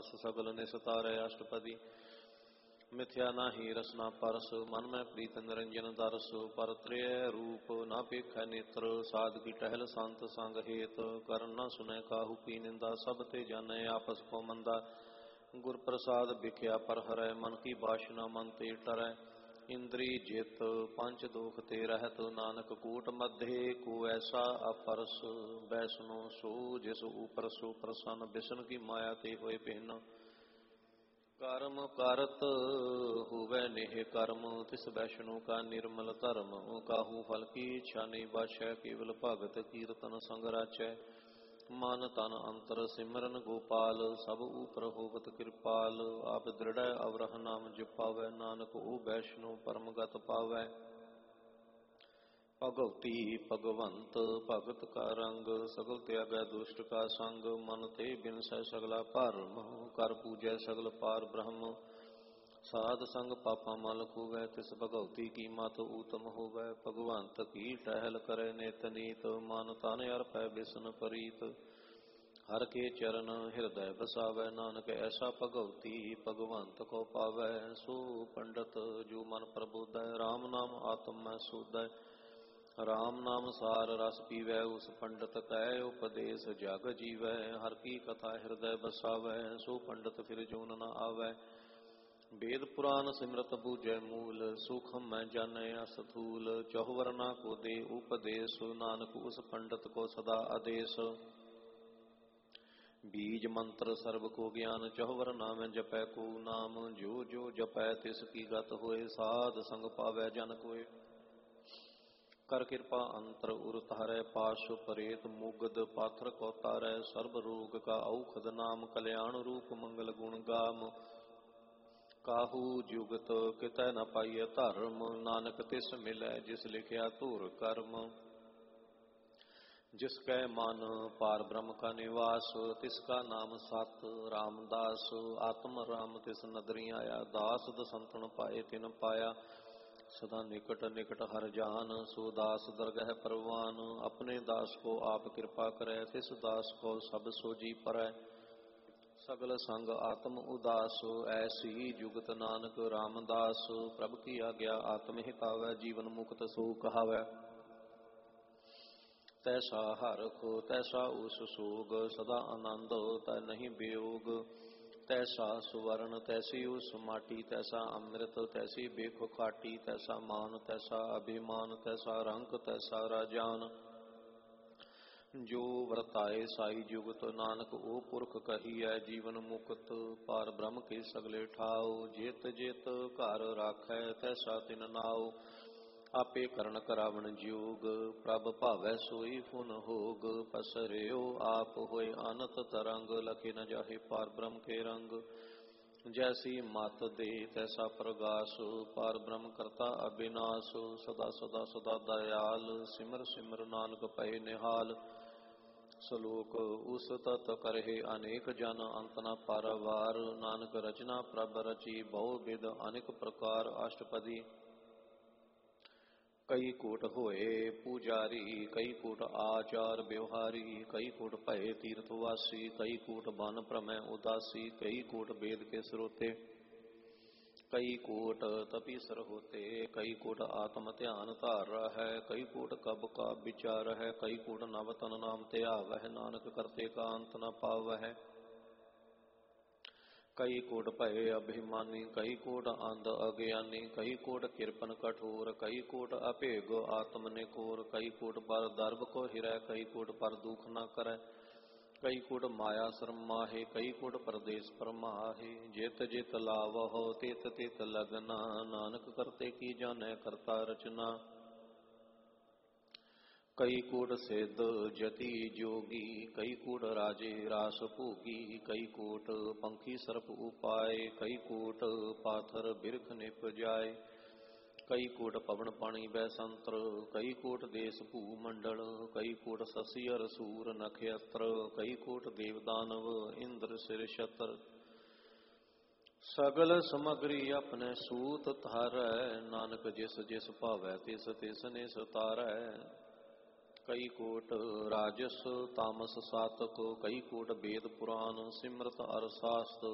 ਮਾਨਸ ਸਗਲ ਨਿਸਤਾਰੈ ਅਸ਼ਟਪਦੀ। ਮਿਥਿਆ ਨਾਹੀ ਰਸਨਾ ਪਰਸ ਮਨ ਮੈਂ ਪ੍ਰੀਤ ਨਿਰੰਜਨ ਦਰਸ। ਪਰ ਤ੍ਰਿਐ ਰੂਪ ਨਾ ਪੇਖੈ ਨੇਤਰ ਸਾਧ ਕੀ ਟਹਿਲ ਸੰਤ ਸੰਗ ਹੇਤ। ਕਰਨ ਨਾ ਸੁਨੈ ਕਾਹੂ ਕੀ ਨਿੰਦਾ ਸਭ ਤੇ ਜਾਣੈ ਆਪਸ ਕੋ ਮੰਦਾ। ਗੁਰ ਪ੍ਰਸਾਦ ਬਿਖਿਆ ਪਰ ਹਰੈ ਮਨ ਕੀ ਬਾਸ਼ਨਾ ਮਨ ਤੇ ਟਰੈ। ਇੰਦਰੀ ਜਿਤ ਪੰਚ ਦੋਖ ਤੇ ਰਹਿਤ ਨਾਨਕ ਕੂਟ ਮਧੇ ਕੋ ਐਸਾ ਆਪਰਸ। ਬੈਸਨੋ ਸੋ ਜਿਸ ਉਪਰ ਸੋ ਪ੍ਰਸੰਨ ਬਿਸ਼ਨ ਕੀ ਮਾਇਆ ਤੇ ਹੋਏ ਭਿੰਨ। ਕਰਮ ਕਰਤ ਹੋਵੈ ਨੇਹ ਕਰਮ ਤਿਸ ਵੈਸ਼ਨੋ ਕਾ ਨਿਰਮਲ ਧਰਮ। ਕਾਹੂ ਫਲ ਕੀ ਇੱਛਾ ਨਹੀਂ ਬਾਛੈ ਕੇਵਲ ਭਗਤ ਕੀਰਤਨ ਸੰਗ ਰਾਚੈ। ਮਨ ਤਨ ਅੰਤਰ ਸਿਮਰਨ ਗੋਪਾਲ ਸਭ ਉਪਰ ਹੋਵਤ ਕਿਰਪਾਲ। ਆਪ ਦ੍ਰਿੜੈ ਅਵਰਹ ਨਾਮ ਜਪਾਵੈ ਨਾਨਕ ਉਹ ਵੈਸ਼ਨੋ ਪਰਮ ਗਤ ਪਾਵੈ। ਭਗਉਤੀ ਭਗਵੰਤ ਭਗਤ ਕਾ ਰੰਗ ਸਗਲ ਤਿਆਗੈ ਦੁਸ਼ਟ ਕਾ ਸੰਗ। ਮਨ ਤੇ ਬਿਨਸੈ ਸਗਲਾ ਭਰਮ ਕਰ ਪੂਜੈ ਸਗਲ ਪਾਰ ਬ੍ਰਹਮ। ਸਾਧ ਸੰਗ ਪਾਪਾ ਮਲ ਖੋਵੈ ਤਿਸ ਭਗਉਤੀ ਕੀ ਮਤ ਊਤਮ ਹੋਵੈ। ਭਗਵੰਤ ਕੀ ਟਹਿਲ ਕਰੈ ਨਿਤ ਨੀਤ ਮਨ ਤਨ ਅਰਪੈ ਬਿਸਨ ਪ੍ਰੀਤ। ਹਰ ਕੇ ਚਰਨ ਹਿਰਦੈ ਬਸਾਵੈ ਨਾਨਕ ਐਸਾ ਭਗਉਤੀ ਭਗਵੰਤ ਕੋ ਪਾਵੈ। ਸੋ ਪੰਡਤ ਜੋ ਮਨ ਪ੍ਰਬੋਧੈ ਰਾਮ ਨਾਮ ਆਤਮ ਮੈਂ ਸੋਧੈ। ਰਾਮ ਨਾਮ ਸਾਰ ਰਸ ਪੀਵੈ ਉਸ ਪੰਡਤ ਕੈ ਉਪਦੇਸ ਜਗ ਜੀਵੈ। ਹਰ ਕੀ ਕਥਾ ਹਿਰਦੈ ਬਸਾਵੈ ਸੋ ਪੰਡਤ ਫਿਰ ਜੋਨ ਨ ਆਵੈ। ਵੇਦ ਪੁਰਾਨ ਸਿਮਰਤ ਬੂਝੈ ਮੂਲ ਸੂਖਮ ਮੈਂ ਜਾਣੈ ਅਸਥੂਲ। ਚਹੁ ਵਰਨਾ ਕੋ ਦੇ ਉਪਦੇਸ ਨਾਨਕ ਉਸ ਪੰਡਤ ਕੋ ਸਦਾ ਆਦੇਸ। ਬੀਜ ਮੰਤਰ ਸਰਬ ਕੋ ਗਿਆਨ ਚਹੁ ਵਰਨਾ ਮੈਂ ਜਪੈ ਕੋ ਨਾਮ। ਜੋ ਜੋ ਜਪੈ ਤਿਸ ਕੀ ਗਤ ਹੋਏ ਸਾਧ ਸੰਗ ਪਾਵੈ ਜਨ ਕੋਇ। ਕਰ ਕਿਰਪਾ ਅੰਤਰ ਉਰ ਤਾਰੈ ਪਾਸ਼ ਪਰੇਤ ਮੁਗਦ ਪਾਥਰ ਕੋ ਤਾਰੈ। ਸਰਬ ਰੋਗ ਕਾ ਔਖਦ ਨਾਮ ਕਲਿਆਣ ਰੂਪ ਮੰਗਲ ਗੁਣ ਗਾਮ। ਕਾਹੂ ਜੁਗਤ ਕਿਤੈ ਨ ਪਾਈਐ ਧਰਮ ਨਾਨਕ ਤਿਸ ਮਿਲੈ ਜਿਸ ਲਿਖਿਆ ਧੁਰ ਕਰਮ। ਜਿਸ ਕੈ ਮਨ ਪਾਰ ਬ੍ਰਹਮ ਕਾ ਨਿਵਾਸ ਤਿਸ ਕਾ ਨਾਮ ਸਤ ਰਾਮਦਾਸ। ਆਤਮ ਰਾਮ ਤਿਸ ਨਦਰੀ ਆਇਆ ਦਾਸ ਦਸੰਤਨ ਪਾਏ ਤਿਨ ਪਾਇਆ। ਸਦਾ ਨਿਕਟ ਨਿਕਟ ਹਰ ਜਾਨ ਸੋ ਦਾਸ ਦਰਗਹਿ ਪਰਵਾਨ। ਆਪਣੇ ਦਾਸ ਕੋ ਆਪ ਕਿਰਪਾ ਕਰੈ ਤਿਸ ਦਾਸ ਕੋ ਸਭ ਸੋਜੀ ਪਰੈ। ਸਗਲ ਸੰਗ ਆਤਮ ਉਦਾਸ ਐਸੀ ਜੁਗਤ ਨਾਨਕ ਰਾਮਦਾਸ। ਪ੍ਰਭ ਕੀ ਆਗਿਆ ਆਤਮ ਹਿਤਾਵੈ ਜੀਵਨ ਮੁਕਤ ਸੋ ਕਹਾਵੈ। ਤੈਸਾ ਹਰਖ ਤੈਸਾ ਉਸ ਸੋਗ ਸਦਾ ਆਨੰਦ ਤੈ ਨਹੀਂ ਵਿਯੋਗ। ਤੈਸਾ ਸੁਵਰਨ ਤੈਸੀ ਉਸ ਮਾਟੀ ਤੈਸਾ ਅੰਮ੍ਰਿਤ ਤੈਸੀ ਬੇਖ ਖਾਟੀ। ਤੈਸਾ ਮਾਨ ਤੈਸਾ ਅਭਿਮਾਨ ਤੈਸਾ ਰੰਕ ਤੈਸਾ ਰਾਜਾਨ। ਜੋ ਵਰਤਾਏ ਸਾਈ ਜੁਗਤ ਨਾਨਕ ਉਹ ਪੁਰਖ ਕਹੀਐ ਜੀਵਨ ਮੁਕਤ। ਪਾਰ ਬ੍ਰਹਮ ਕੇ ਸਗਲੇ ਠਾਉ ਜਿਤ ਜਿਤ ਘਰ ਰਾਖੈ ਤੈਸਾ ਤਿਨ ਨਾਉ। ਆਪੇ ਕਰਨ ਕਰਾਵਣ ਜੋਗ ਪ੍ਰਭ ਭਾਵੈ ਸੋਈ ਫੁਨ ਹੋਗ। ਪਸਰਿਓ ਆਪ ਹੋਏ ਅਨਤ ਤਰੰਗ ਲਖੇ ਨ ਜਾਹੇ ਪਾਰ ਬ੍ਰਹਮ ਕੇ ਰੰਗ। ਜੈਸੀ ਮਤ ਦੇ ਤੈਸਾ ਪ੍ਰਗਾਸ ਪਾਰ ਬ੍ਰਹਮ ਕਰਤਾ ਅਬਿਨਾਸ਼। ਸਦਾ ਸਦਾ ਸਦਾ ਦਇਆਲ ਸਿਮਰ ਸਿਮਰ ਨਾਨਕ ਪਏ ਨਿਹਾਲ। ਸਲੋਕ ਉਸ ਤਤ ਕਰਹਿ ਅਨੇਕ ਜਨ ਅੰਤ ਨ ਪਾਰਵਾਰ। ਨਾਨਕ ਰਚਨਾ ਪ੍ਰਭ ਰਚੀ ਬਹੁ ਬਿਧ ਅਨੇਕ ਪ੍ਰਕਾਰ ਅਸ਼ਟਪਦੀ। ਕਈ ਕੋਟ ਹੋਏ ਪੂਜਾਰੀ ਕਈ ਕੋਟ ਆਚਾਰ ਵਿਵਹਾਰੀ। ਕਈ ਕੋਟ ਭਏ ਤੀਰਥ ਵਾਸੀ ਕਈ ਕੋਟ ਬਨ ਭ੍ਰਮੈ ਉਦਾਸੀ। ਕਈ ਕੋਟ ਵੇਦ ਕੇ ਸਰੋਤੇ ਕਈ ਕੋਟ ਤਪੀ ਸਰ ਹੋਤੇ। ਕਈ ਕੋਟ ਆਤਮ ਧਿਆਨ ਧਾਰ ਹੈ ਕਈ ਕੋਟ ਕਬ ਕਾ ਵਿਚਾਰ ਹੈ। ਕਈ ਕੋਟ ਨਵ ਤਨ ਨਾਮ ਧਿਆਵਹਿ ਨਾਨਕ ਕਰਤੇ ਕਾ ਅੰਤ ਨ ਪਾਵਹਿ। ਕਈ ਕੋਟ ਭਏ ਅਭਿਮਾਨੀ ਕਈ ਕੋਟ ਅੰਧ ਅਗਿਆਨੀ। ਕਈ ਕੋਟ ਕਿਰਪਨ ਕਠੋਰ ਕਈ ਕੋਟ ਅਭੇਗ ਆਤਮ ਨਿਕੋਰ। ਕਈ ਕੋਟ ਪਰ ਦਰਬ ਕੋ ਹਿਰੈ ਕਈ ਕੋਟ ਪਰ ਦੁਖ ਨ ਕਰੈ। ਕਈ ਕੋਟ ਮਾਇਆ ਸਰਮਾਹੇ ਕਈ ਕੋਟ ਪਰਦੇਸ ਪਰਮਾਹੇ। ਜਿਤ ਜਿਤ ਲਾਵਹੁ ਤਿਤ ਤਿਤ ਲਗਨਾ ਨਾਨਕ ਕਰਤੇ ਕੀ ਜਾਣੈ ਕਰਤਾ ਰਚਨਾ। ਕਈ ਕੋਟ ਸਿੱਧ ਜਤੀ ਜੋਗੀ ਕਈ ਕੋਟ ਰਾਜੇ ਰਾਸ ਭੋਗੀ। ਕਈ ਕੋਟ ਪੰਖੀ ਸਰਪ ਉਪਾਏ ਕਈ ਕੋਟ ਪਾਥਰ ਬਿਰਖ ਨਿਪ ਜਾਏ। ਕਈ ਕੋਟ ਪਵਨ ਪਾਣੀ ਬੈ ਸੰਤਰ ਕਈ ਕੋਟ ਦੇਸ ਭੂ ਮੰਡਲ। ਕਈ ਕੋਟ ਸਸੀ ਅਰ ਸੂਰ ਨਖਯਤਰ ਕਈ ਕੋਟ ਦੇਵ ਦਾਨਵ ਇੰਦਰ ਸਿਰ ਛਤਰ। ਸਗਲ ਸਮਗਰੀ ਆਪਣੇ ਸੂਤ ਧਾਰੈ ਨਾਨਕ ਜਿਸ ਜਿਸ ਭਾਵੈ ਤਿਸ ਤਿਸ ਨਿਸ ਤਾਰੈ। ਕਈ ਕੋਟ ਰਾਜਸ ਤਾਮਸ ਸਾਤਕ ਕਈ ਕੋਟ ਵੇਦ ਪੁਰਾਨ ਸਿਮਰਤ ਅਰ ਸਾਸਤ।